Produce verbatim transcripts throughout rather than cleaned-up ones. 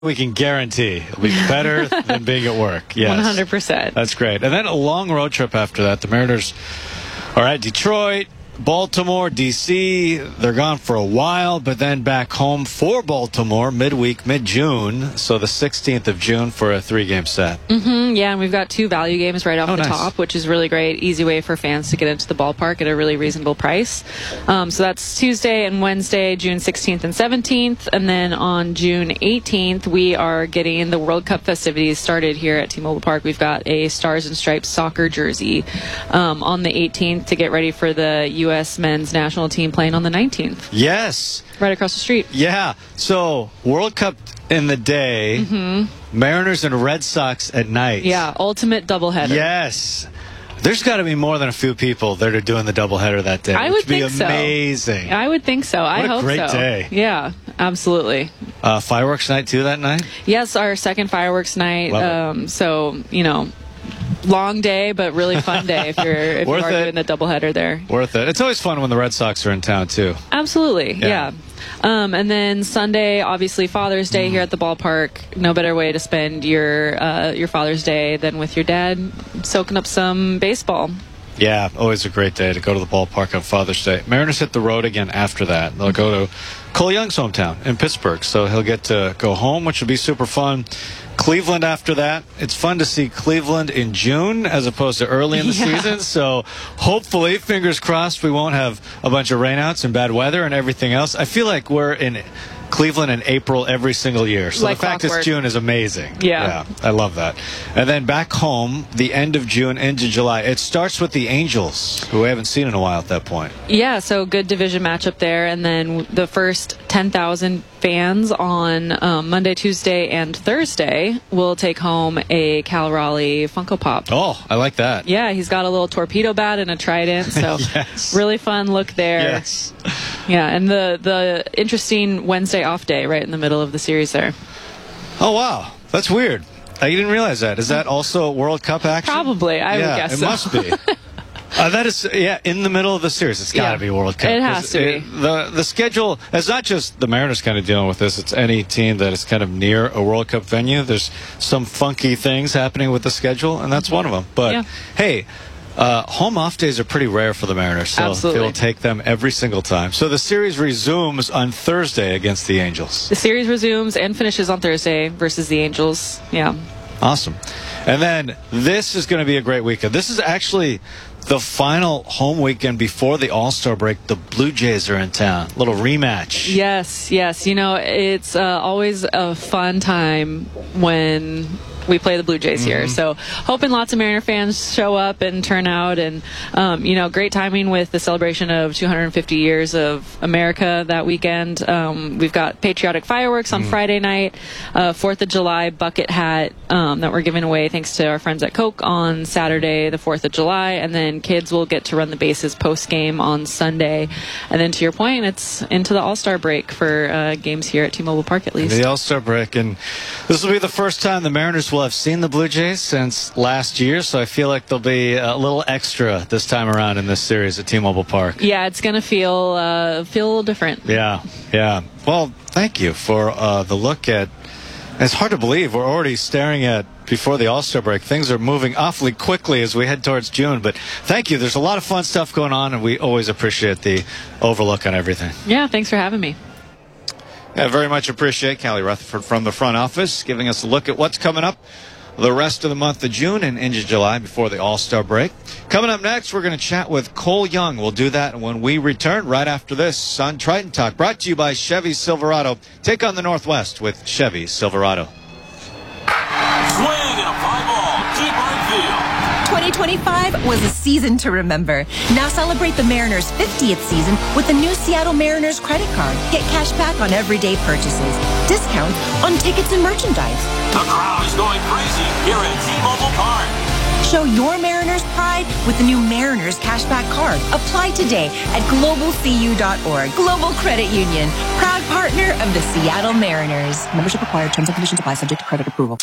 we can guarantee it'll be better than being at work. Yes. one hundred percent. That's great. And then a long road trip after that. The Mariners are at Detroit, Baltimore, D C. They're gone for a while, but then back home for Baltimore midweek, mid-June. So the sixteenth of June for a three-game set. Mm-hmm, yeah, and we've got two value games right off Oh, the nice. top, which is really great. Easy way for fans to get into the ballpark at a really reasonable price. Um, so that's Tuesday and Wednesday, June sixteenth and seventeenth. And then on June eighteenth, we are getting the World Cup festivities started here at T-Mobile Park. We've got a Stars and Stripes soccer jersey um, on the eighteenth to get ready for the U S men's national team playing on the nineteenth. Yes. Right across the street. Yeah. So World Cup in the day, Mm-hmm. Mariners and Red Sox at night. Yeah, ultimate doubleheader. Yes. There's got to be more than a few people that are doing the doubleheader that day. I which would think be so. amazing. I would think so. I What a hope great so. day. Yeah, absolutely. Uh, fireworks night too that night? Yes, our second fireworks night. Love it. Um, so, you know, long day, but really fun day if you're if you Worth are it. doing the doubleheader there. Worth it. It's always fun when the Red Sox are in town too. Absolutely, Yeah. yeah. Um, and then Sunday, obviously Father's Day Mm. here at the ballpark. No better way to spend your uh, your Father's Day than with your dad, soaking up some baseball. Yeah, always a great day to go to the ballpark on Father's Day. Mariners hit the road again after that. They'll go to Cole Young's hometown in Pittsburgh, so he'll get to go home, which will be super fun. Cleveland after that. It's fun to see Cleveland in June as opposed to early in the Yeah. season, so hopefully, fingers crossed, we won't have a bunch of rainouts and bad weather and everything else. I feel like we're in Cleveland in April every single year, so Like the fact clockwork. it's June is amazing. Yeah. I love that. And then back home, the end of June into July. It starts with the Angels, who we haven't seen in a while at that point. Yeah, so good division matchup there. And then the first ten thousand fans on um, Monday, Tuesday, and Thursday will take home a Cal Raleigh Funko Pop. Oh, I like that. Yeah, he's got a little torpedo bat and a trident, so Yes. really fun look there. Yes. Yeah, and the, the interesting Wednesday off day right in the middle of the series there. Oh, wow. That's weird. I didn't realize that. Is that also World Cup action? Probably, I yeah, would guess it so. must be. Uh, that is, yeah, in the middle of the series. It's got to Yeah. be World Cup. It has to be. The, the schedule, it's not just the Mariners kind of dealing with this. It's any team that is kind of near a World Cup venue. There's some funky things happening with the schedule, and that's one of them. But, Yeah. hey, uh, home off days are pretty rare for the Mariners, so Absolutely. they'll take them every single time. So the series resumes on Thursday against the Angels. The series resumes and finishes on Thursday versus the Angels. Yeah. Awesome. And then this is going to be a great weekend. This is actually the final home weekend before the All-Star break. The Blue Jays are in town. Little rematch. Yes, yes. You know, it's uh, always a fun time when we play the Blue Jays here. So hoping lots of Mariner fans show up and turn out. And, um, you know, great timing with the celebration of two hundred fifty years of America that weekend. Um, we've got patriotic fireworks on Friday night, uh, fourth of July bucket hat um, that we're giving away thanks to our friends at Coke on Saturday, the fourth of July. And then kids will get to run the bases post-game on Sunday. And then to your point, it's into the All-Star break for uh, games here at T-Mobile Park at least. The All-Star break. And this will be the first time the Mariners will have seen the Blue Jays since last year. So I feel like they'll be a little extra this time around in this series at T-Mobile Park. Yeah, it's going to feel uh, feel a little different. Yeah, yeah. Well, thank you for uh, the look at. It's hard to believe we're already staring at before the All-Star break. Things are moving awfully quickly as we head towards June. But thank you. There's a lot of fun stuff going on, and we always appreciate the overlook on everything. Yeah, thanks for having me. I very much appreciate Callie Rutherford from the front office giving us a look at what's coming up the rest of the month of June and into July before the All-Star break. Coming up next, we're going to chat with Cole Young. We'll do that when we return right after this on Triton Talk, brought to you by Chevy Silverado. Take on the Northwest with Chevy Silverado. Swing and a fly ball, deep right field. twenty twenty-five was a season to remember. Now celebrate the Mariners' fiftieth season with the new Seattle Mariners credit card. Get cash back on everyday purchases, discounts on tickets and merchandise. The crowd is going crazy here at T-Mobile Park. Show your Mariners pride with the new Mariners cashback card. Apply today at global c u dot org. Global Credit Union, proud partner of the Seattle Mariners. Membership required. Terms and conditions apply. Subject to credit approval.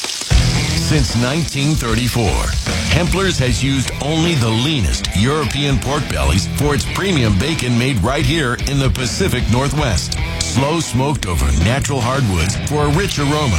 Since nineteen thirty-four, Hempler's has used only the leanest European pork bellies for its premium bacon made right here in the Pacific Northwest. slow smoked over natural hardwoods for a rich aroma.